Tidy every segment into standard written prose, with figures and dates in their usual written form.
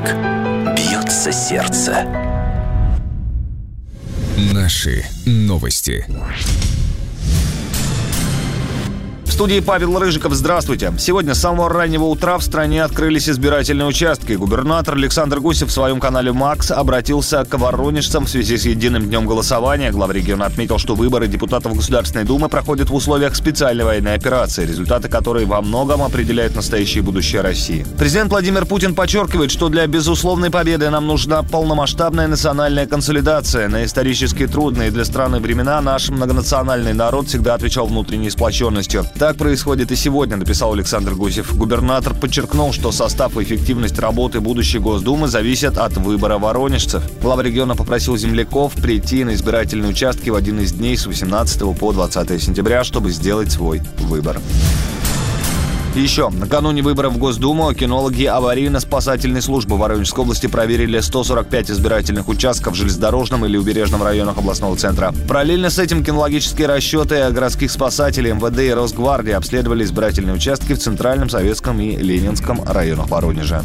так бьется сердце. Наши новости. В студии Павел Рыжиков. Здравствуйте. Сегодня с самого раннего утра в стране открылись избирательные участки. Губернатор Александр Гусев в своем канале «Макс» обратился к воронежцам в связи с единым днем голосования. Глава региона отметил, что выборы депутатов Государственной Думы проходят в условиях специальной военной операции, результаты которой во многом определяют настоящее и будущее России. Президент Владимир Путин подчеркивает, что для безусловной победы нам нужна полномасштабная национальная консолидация. На исторически трудные для страны времена наш многонациональный народ всегда отвечал внутренней сплоченностью. Так происходит и сегодня, написал Александр Гусев. Губернатор подчеркнул, что состав и эффективность работы будущей Госдумы зависят от выбора воронежцев. Глава региона попросил земляков прийти на избирательные участки в один из дней с 18 по 20 сентября, чтобы сделать свой выбор. Еще накануне выборов в Госдуму кинологи аварийно-спасательной службы Воронежской области проверили 145 избирательных участков в железнодорожном или убережном районах областного центра. Параллельно с этим кинологические расчеты городских спасателей, МВД и Росгвардии обследовали избирательные участки в Центральном, Советском и Ленинском районах Воронежа.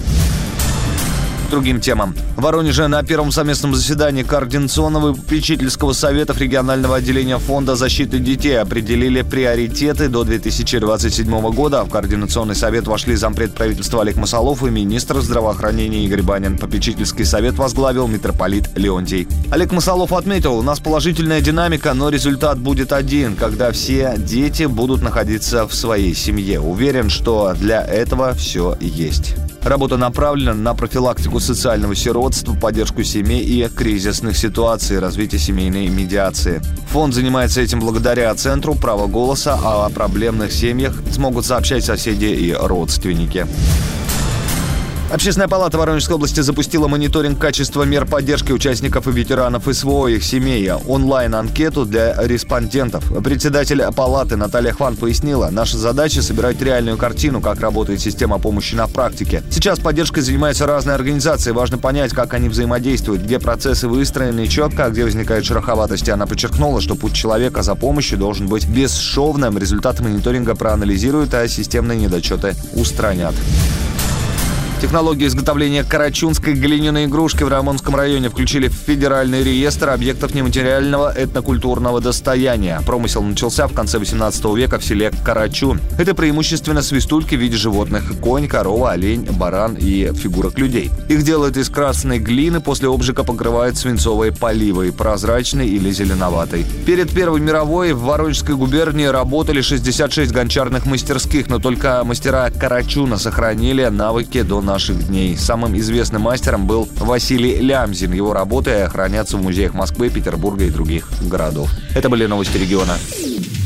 К другим темам. В Воронеже на первом совместном заседании Координационного и попечительского советов регионального отделения Фонда защиты детей определили приоритеты до 2027 года. В Координационный совет вошли зампред правительства Олег Масолов и министр здравоохранения Игорь Банин. Попечительский совет возглавил митрополит Леонтий. Олег Масолов отметил, у нас положительная динамика, но результат будет один, когда все дети будут находиться в своей семье. Уверен, что для этого все есть. Работа направлена на профилактику социального сиротства, поддержку семей и кризисных ситуаций, развитие семейной медиации. Фонд занимается этим благодаря Центру права голоса, а о проблемных семьях смогут сообщать соседи и родственники. Общественная палата Воронежской области запустила мониторинг качества мер поддержки участников и ветеранов СВО и их семей, онлайн-анкету для респондентов. Председатель палаты Наталья Хван пояснила, наша задача — собирать реальную картину, как работает система помощи на практике. Сейчас поддержкой занимаются разные организации, важно понять, как они взаимодействуют, где процессы выстроены четко, а где возникают шероховатости. Она подчеркнула, что путь человека за помощью должен быть бесшовным, результаты мониторинга проанализируют, а системные недочеты устранят. Технологии изготовления карачунской глиняной игрушки в Рамонском районе включили в федеральный реестр объектов нематериального этнокультурного достояния. Промысел начался в конце 18 века в селе Карачун. Это преимущественно свистульки в виде животных – конь, корова, олень, баран и фигурок людей. Их делают из красной глины, после обжига покрывают свинцовой поливой, прозрачной или зеленоватой. Перед Первой мировой в Воронежской губернии работали 66 гончарных мастерских, но только мастера Карачуна сохранили навыки до наших дней. Самым известным мастером был Василий Лямзин. Его работы хранятся в музеях Москвы, Петербурга и других городов. Это были новости региона.